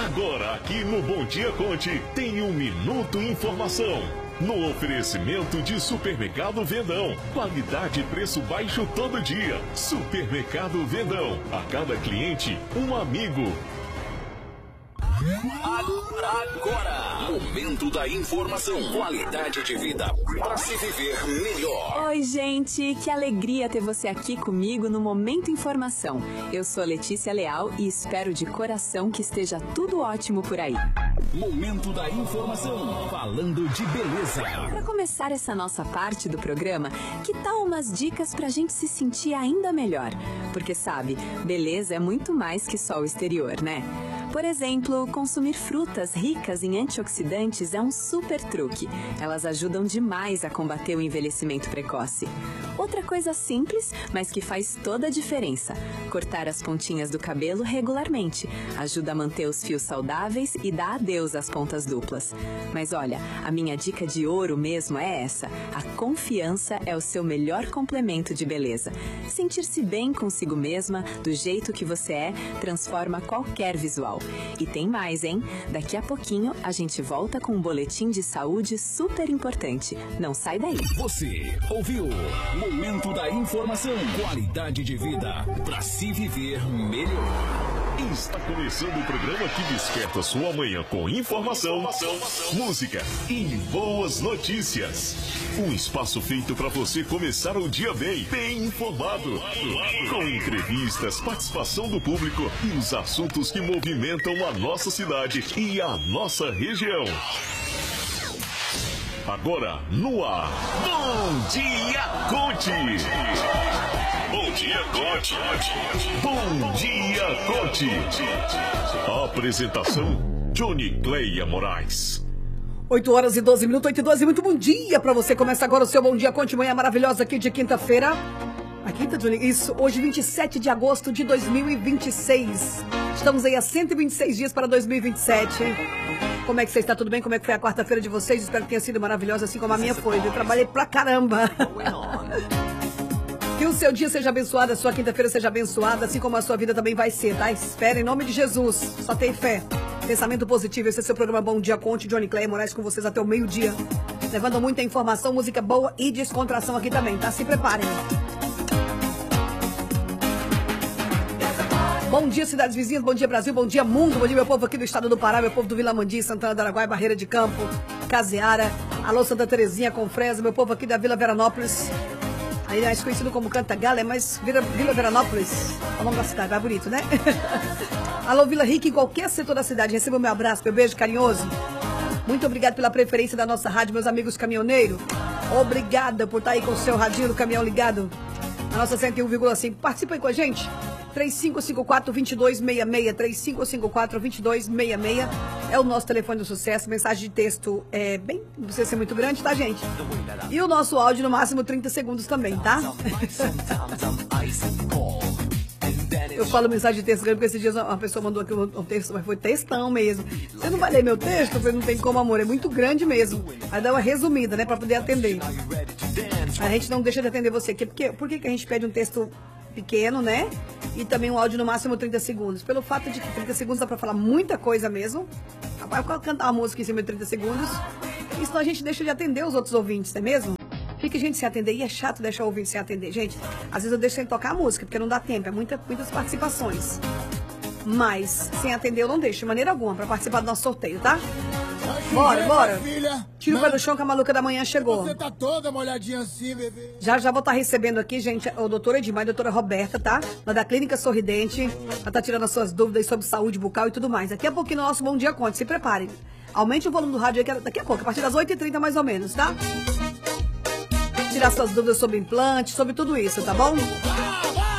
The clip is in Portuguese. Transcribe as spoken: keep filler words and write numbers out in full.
Agora aqui no Bom Dia Conte tem um Minuto Informação. No oferecimento de Supermercado Vendão. Qualidade e preço baixo todo dia. Supermercado Vendão. A cada cliente, um amigo. Agora, Momento da Informação. Qualidade de vida para se viver melhor. Oi, gente, que alegria ter você aqui comigo no Momento Informação. Eu sou Letícia Leal e espero de coração que esteja tudo ótimo por aí. Momento da Informação, falando de beleza. Para começar essa nossa parte do programa, que tal umas dicas pra gente se sentir ainda melhor? Porque sabe, beleza é muito mais que só o exterior, né? Por exemplo, consumir frutas ricas em antioxidantes é um super truque. Elas ajudam demais a combater o envelhecimento precoce. Outra coisa simples, mas que faz toda a diferença: cortar as pontinhas do cabelo regularmente. Ajuda a manter os fios saudáveis e dá adeus às pontas duplas. Mas olha, a minha dica de ouro mesmo é essa: a confiança é o seu melhor complemento de beleza. Sentir-se bem consigo mesma, do jeito que você é, transforma qualquer visual. E tem mais, hein? Daqui a pouquinho a gente volta com um boletim de saúde super importante. Não sai daí. Você ouviu Momento da Informação. Qualidade de vida para se viver melhor. Está começando o programa que desperta sua manhã com informação, música e boas notícias. Um espaço feito para você começar o dia bem, bem informado. Com entrevistas, participação do público e os assuntos que movimentam a nossa cidade e a nossa região. Agora, no ar, Bom Dia Conte! Bom Dia Conte! Bom Dia Conte! Apresentação, Johnny Cleia Moraes. oito horas e doze minutos, oito e doze, muito bom dia pra você. Começa agora o seu Bom Dia Conte, manhã maravilhosa aqui de quinta-feira. A quinta, Johnny? Isso, hoje vinte e sete de agosto de dois mil e vinte e seis. Estamos aí a cento e vinte e seis dias para dois mil e vinte e sete. Como é que você está? Tudo bem? Como é que foi a quarta-feira de vocês? Espero que tenha sido maravilhosa, assim como a minha foi. Eu trabalhei pra caramba. Que o seu dia seja abençoado, a sua quinta-feira seja abençoada, assim como a sua vida também vai ser, tá? Espera em nome de Jesus. Só tem fé. Pensamento positivo. Esse é seu programa Bom Dia Conte. Johnny Cleia Moraes com vocês até o meio-dia. Levando muita informação, música boa e descontração aqui também, tá? Se preparem. Bom dia, cidades vizinhas, bom dia, Brasil, bom dia, mundo, bom dia, meu povo aqui do estado do Pará, meu povo do Vila Mandi, Santana do Araguaia, Barreira de Campo, Caseara, alô Santa Terezinha, Confresa, meu povo aqui da Vila Veranópolis, aí é mais conhecido como Cantagalo, é mais Vila, Vila Veranópolis, é o nome da cidade, vai bonito, né? Alô Vila Rica, em qualquer setor da cidade, receba o meu abraço, meu beijo carinhoso. Muito obrigado pela preferência da nossa rádio, meus amigos caminhoneiros. Obrigada por estar aí com o seu radinho do caminhão ligado na nossa cento e um vírgula cinco. Participa aí com a gente. três cinco cinco quatro, dois dois seis seis, três cinco cinco quatro, dois dois seis seis é o nosso telefone do sucesso. Mensagem de texto é bem, não precisa ser muito grande, tá, gente? E o nosso áudio no máximo trinta segundos também, tá? Eu falo mensagem de texto grande porque esses dias uma pessoa mandou aqui um texto, mas foi textão mesmo. Você não vai ler meu texto? Eu falei, não tem como, amor, é muito grande mesmo. Aí dá uma resumida, né, pra poder atender. A gente não deixa de atender você aqui. Porque, por que que a gente pede um texto pequeno, né? E também um áudio no máximo trinta segundos. Pelo fato de que trinta segundos dá pra falar muita coisa mesmo. Vai cantar uma música em cima de trinta segundos. E senão a gente deixa de atender os outros ouvintes, não é mesmo? Fica gente sem atender e é chato deixar o ouvinte sem atender. Gente, às vezes eu deixo sem tocar a música, porque não dá tempo. É muita, muitas participações. Mas sem atender eu não deixo de maneira alguma pra participar do nosso sorteio, tá? Bora, bora. Tira o pé do chão que a maluca da manhã chegou. Você tá toda molhadinha assim, bebê. Já, já vou estar recebendo aqui, gente, o doutor Edmar e a doutora Roberta, tá? Lá da Clínica Sorridente. Ela tá tirando as suas dúvidas sobre saúde bucal e tudo mais. Daqui a pouquinho no nosso Bom Dia Conte. Se preparem. Aumente o volume do rádio aí daqui a pouco, a partir das oito e trinta mais ou menos, tá? Tirar suas dúvidas sobre implante, sobre tudo isso, tá bom?